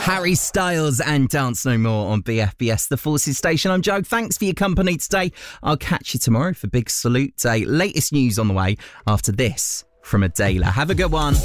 Harry Styles and Dance No More on BFBS, the Forces station. I'm Joe. Thanks for your company today. I'll catch you tomorrow for Big Salute Day. Latest news on the way after this from Adela. Have a good one.